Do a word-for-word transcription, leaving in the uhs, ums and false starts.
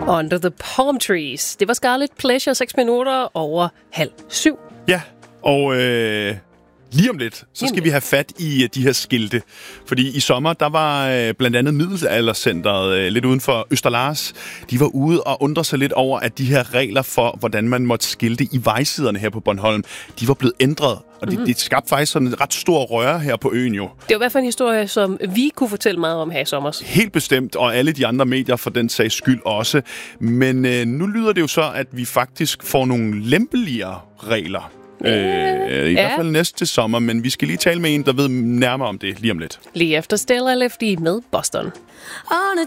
Under the Palm Trees. Det var Scarlet Pleasure, seks minutter over halv syv. Ja, og øh, lige om lidt, så skal Jamen. vi have fat i uh, de her skilte. Fordi i sommer, der var øh, blandt andet Middelaldercenteret øh, lidt uden for Østerlars. De var ude og undre sig lidt over, at de her regler for, hvordan man måtte skilte i vejsiderne her på Bornholm, de var blevet ændret. Og det, mm-hmm. det skabte faktisk sådan en ret stor røre her på øen jo. Det var i hvert fald en historie, som vi kunne fortælle meget om her i sommer. Helt bestemt, og alle de andre medier for den sags skyld også. Men øh, nu lyder det jo så, at vi faktisk får nogle lempeligere regler. Yeah. Øh, I ja. hvert fald næste sommer, men vi skal lige tale med en, der ved nærmere om det lige om lidt. Lige efter Stella Lefty med Boston. On a